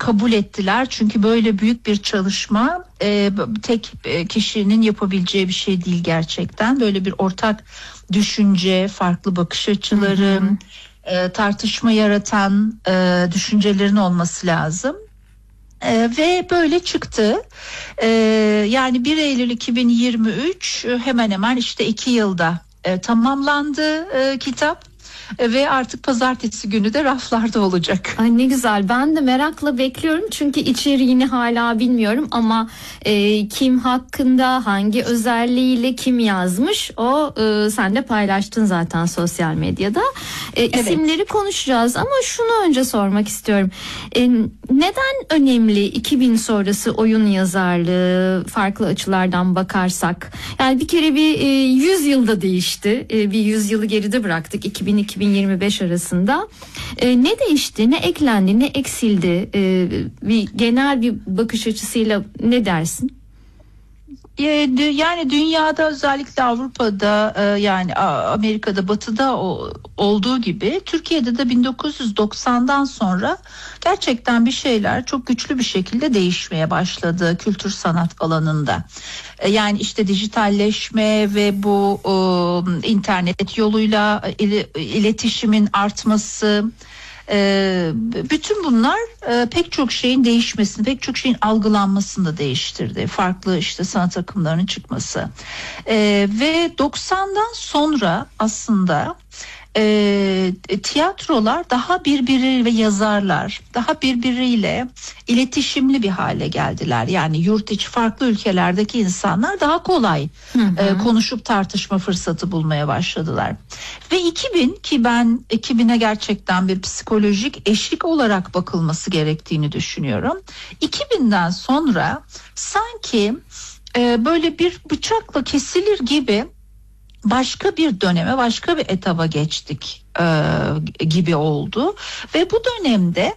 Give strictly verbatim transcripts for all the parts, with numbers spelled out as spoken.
kabul ettiler. Çünkü böyle büyük bir çalışma e, tek kişinin yapabileceği bir şey değil gerçekten. Böyle bir ortak düşünce, farklı bakış açıları, e, tartışma yaratan e, düşüncelerin olması lazım. Ee, ve böyle çıktı. Ee, yani bir Eylül iki bin yirmi üç hemen hemen işte iki yılda e, tamamlandı e, kitap. Ve artık pazartesi günü de raflarda olacak. Ay ne güzel, ben de merakla bekliyorum çünkü içeriğini hala bilmiyorum ama e, kim hakkında, hangi özelliğiyle kim yazmış o e, sen de paylaştın zaten sosyal medyada. E, evet. İsimleri konuşacağız ama şunu önce sormak istiyorum. E, neden önemli iki bin sonrası oyun yazarlığı farklı açılardan bakarsak? Yani bir kere bir e, yüz yılda değişti. E, bir yüz yılı geride bıraktık iki bin iki bin yirmi beş arasında. E, ne değişti, ne eklendi, ne eksildi? E, bir genel bir bakış açısıyla ne dersin? Yani dünyada, özellikle Avrupa'da, yani Amerika'da, Batı'da olduğu gibi Türkiye'de de bin dokuz yüz doksandan sonra gerçekten bir şeyler çok güçlü bir şekilde değişmeye başladı kültür sanat alanında. Yani işte dijitalleşme ve bu internet yoluyla iletişimin artması, Ee, bütün bunlar e, pek çok şeyin değişmesini, pek çok şeyin algılanmasını da değiştirdi. Farklı işte sanat akımlarının çıkması ee, ve doksandan sonra aslında e, tiyatrolar daha birbiri ve yazarlar daha birbiriyle iletişimli bir hale geldiler. Yani yurt içi farklı ülkelerdeki insanlar daha kolay hı hı. E, konuşup tartışma fırsatı bulmaya başladılar. Ve iki bin, ki ben iki bine gerçekten bir psikolojik eşik olarak bakılması gerektiğini düşünüyorum. iki binden sonra sanki e, böyle bir bıçakla kesilir gibi başka bir döneme, başka bir etaba geçtik e, gibi oldu. Ve bu dönemde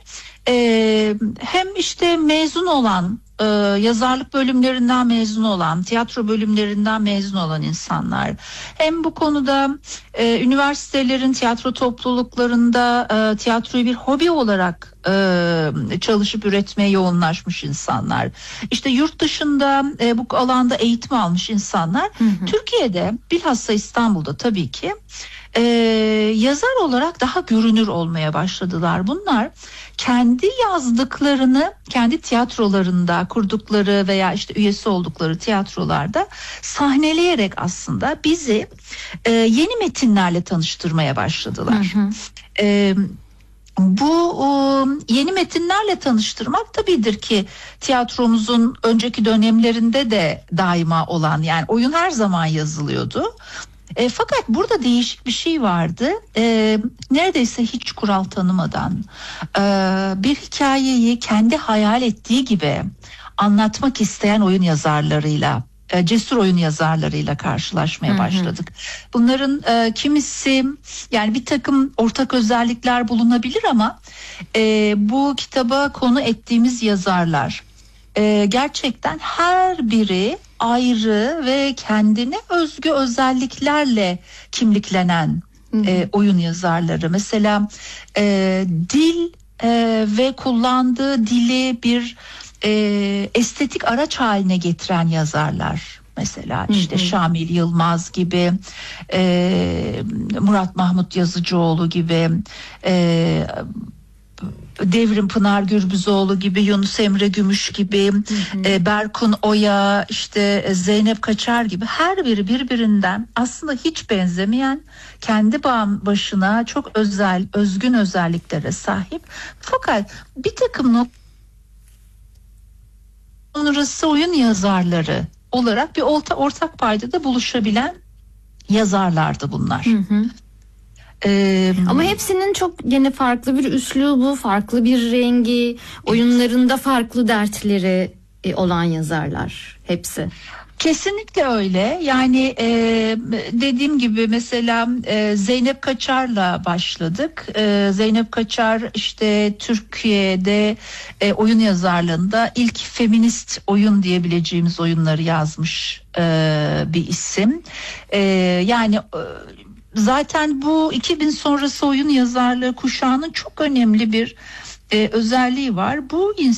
e, hem işte mezun olan, e, yazarlık bölümlerinden mezun olan, tiyatro bölümlerinden mezun olan insanlar, hem bu konuda e, üniversitelerin tiyatro topluluklarında e, tiyatroyu bir hobi olarak e, çalışıp üretmeye yoğunlaşmış insanlar, işte yurt dışında e, bu alanda eğitim almış insanlar, hı hı. Türkiye'de, bilhassa İstanbul'da tabii ki e, yazar olarak daha görünür olmaya başladılar. Bunlar kendi yazdıklarını kendi tiyatrolarında kurdukları veya işte üyesi oldukları tiyatrolarda sahneleyerek aslında bizi e, yeni metinlerle tanıştırmaya başladılar. Hı hı. E, Bu o, yeni metinlerle tanıştırmak tabidir ki tiyatromuzun önceki dönemlerinde de daima olan, yani oyun her zaman yazılıyordu. E, fakat burada değişik bir şey vardı. E, neredeyse hiç kural tanımadan e, bir hikayeyi kendi hayal ettiği gibi anlatmak isteyen oyun yazarlarıyla, e, cesur oyun yazarlarıyla karşılaşmaya başladık. Hı hı. Bunların e, kimisi, yani bir takım ortak özellikler bulunabilir ama e, bu kitaba konu ettiğimiz yazarlar e, gerçekten her biri ayrı ve kendine özgü özelliklerle kimliklenen e, oyun yazarları. Mesela e, dil e, ve kullandığı dili bir e, estetik araç haline getiren yazarlar. Mesela işte hı hı. Şamil Yılmaz gibi, e, Murat Mahmut Yazıcıoğlu gibi, e, Devrim Pınar Gürbüzoğlu gibi, Yunus Emre Gümüş gibi, hı hı. E, Berkun Oya, işte Zeynep Kaçar gibi, her biri birbirinden aslında hiç benzemeyen, kendi başına çok özel, özgün özelliklere sahip. Fakat bir takım noktalar sonrası oyun yazarları olarak bir orta, ortak paydada buluşabilen yazarlardı bunlar. Hı hı. Ee, Ama hepsinin çok gene farklı bir üslubu, farklı bir rengi, oyunlarında farklı dertleri olan yazarlar hepsi. Kesinlikle öyle. Yani e, dediğim gibi mesela e, Zeynep Kaçar'la başladık. E, Zeynep Kaçar işte Türkiye'de e, oyun yazarlığında ilk feminist oyun diyebileceğimiz oyunları yazmış e, bir isim. E, yani e, zaten bu iki bin sonrası oyun yazarlığı kuşağının çok önemli bir e, özelliği var. Bu